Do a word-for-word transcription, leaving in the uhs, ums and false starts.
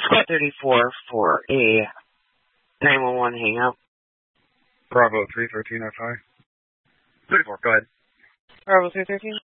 Squad thirty-four for a nine one one hangout. Bravo three thirteen F I. thirty-four, go ahead. Bravo three thirteen.